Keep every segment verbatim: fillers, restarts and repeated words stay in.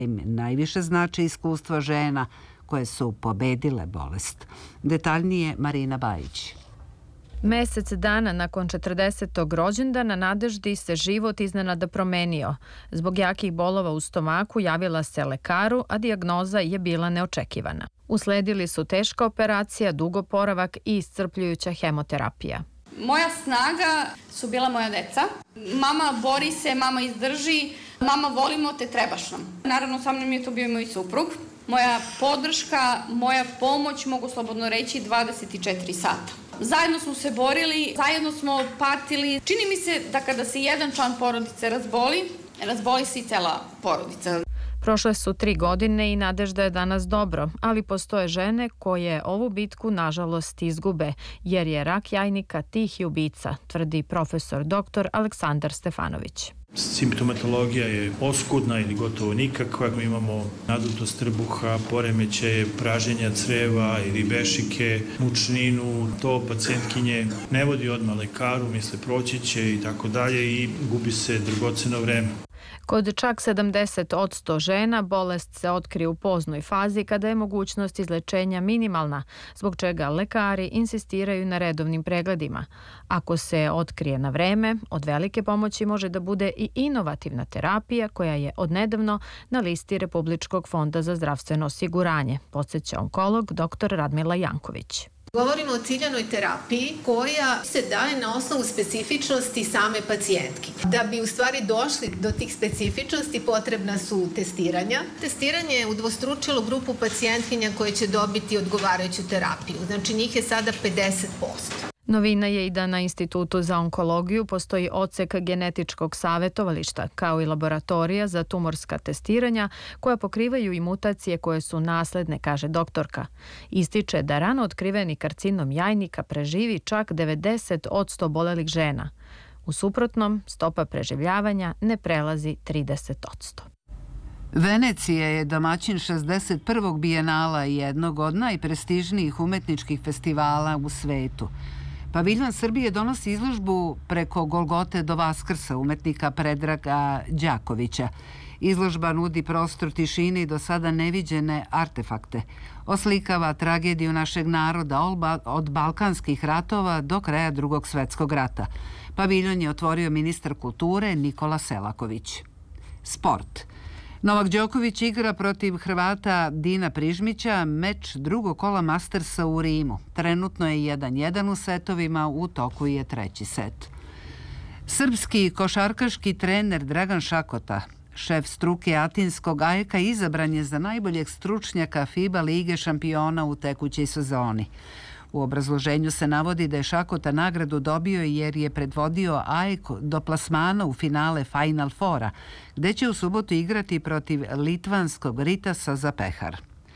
Im najviše znači iskustva žena koje su pobedile bolest. Detaljnije Marina Bajić. Mesec dana nakon četrdesetog rođendana Nadeždi se život iznenada promenio. Zbog jakih bolova u stomaku javila se lekaru, a dijagnoza je bila neočekivana. Usledili su teška operacija, dug oporavak i iscrpljujuća hemoterapija. Moja snaga su bila moja deca. Mama bori se, mama izdrži, mama volimo te, trebaš nam. Naravno, sa mnom je to bio moj suprug. Moja podrška, moja pomoć, mogu slobodno reći, dvadeset četiri sata. Zajedno smo se borili, zajedno smo patili. Čini mi se da kada se jedan član porodice razboli, razboli se i cela porodica. Prošle su tri godine i Nadežda je danas dobro, ali postoje žene koje ovu bitku nažalost izgube, jer je rak jajnika tihi ubica, tvrdi profesor doktor Aleksandar Stefanović. Simptomatologija je oskudna ili gotovo nikakva. Imamo nadutost trbuha, poremećaje praženja creva ili bešike, mučninu. To pacijentkinje ne vodi odmah lekaru, misle proći će i tako dalje i gubi se dragoceno vreme. Kod čak sedamdeset posto žena bolest se otkrije u poznoj fazi kada je mogućnost izlečenja minimalna, zbog čega lekari insistiraju na redovnim pregledima. Ako se otkrije na vreme, od velike pomoći može da bude i inovativna terapija koja je odnedavno na listi Republičkog fonda za zdravstveno osiguranje, podsjeća onkolog doktor Radmila Janković. Govorimo o ciljanoj terapiji koja se daje na osnovu specifičnosti same pacijentke. Da bi u stvari došli do tih specifičnosti potrebna su testiranja. Testiranje je udvostručilo grupu pacijentkinja koje će dobiti odgovarajuću terapiju. Znači njih je sada pedeset posto. Novina je i da na Institutu za onkologiju postoji odsek genetičkog savjetovališta, kao i laboratorija za tumorska testiranja koja pokrivaju i mutacije koje su nasledne, kaže doktorka. Ističe da rano otkriveni karcinom jajnika preživi čak devedeset posto obolelih žena. U suprotnom, stopa preživljavanja ne prelazi trideset posto. Venecija je domaćin šezdeset prvog bijenala i jednog od najprestižnijih umetničkih festivala u svetu. Paviljon Srbije donosi izložbu Preko Golgote do Vaskrsa umetnika Predraga Đakovića. Izložba nudi prostor tišine i do sada neviđene artefakte. Oslikava tragediju našeg naroda od balkanskih ratova do kraja Drugog svetskog rata. Paviljon je otvorio ministar kulture Nikola Selaković. Sport. Novak Đoković igra protiv Hrvata Dina Prižmića meč drugog kola Mastersa u Rimu. Trenutno je jedan jedan u setovima, u toku je treći set. Srpski košarkaški trener Dragan Šakota, šef struke Atinskog A E K-a, izabran je za najboljeg stručnjaka FIBA Lige šampiona u tekućoj sezoni. U obrazloženju se navodi da je Šakota nagradu dobio jer je predvodio A E K do plasmana u finale Final Fora, gde će u subotu igrati protiv litvanskog Ritasa za pehar.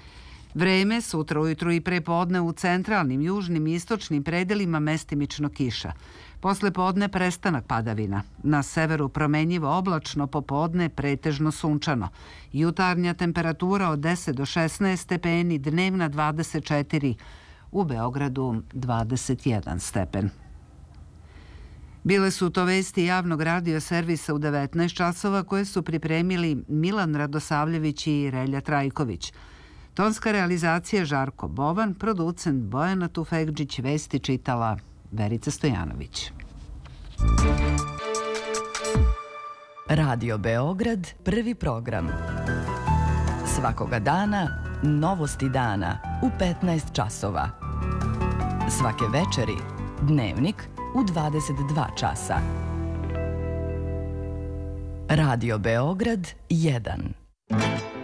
Vreme sutra ujutru i prepodne u centralnim, južnim i istočnim predelima mestimično kiša. Posle podne prestanak padavina. Na severu promenjivo oblačno, popodne pretežno sunčano. Jutarnja temperatura od deset do šesnaest stepeni, dnevna dvadeset četiri, u Beogradu dvadeset jedan stepen. Bile su to vesti javnog radio servisa u devetnaest časova koje su pripremili Milan Radosavljević i Relja Trajković. Tonska realizacija Žarko Bovan, producent Bojana Tufekđić, vesti čitala Verica Stojanović. Radio Beograd, prvi program. Svakoga dana, novosti dana u petnaest časova. Svake večeri, dnevnik u dvadeset dva časa. Radio Beograd jedan.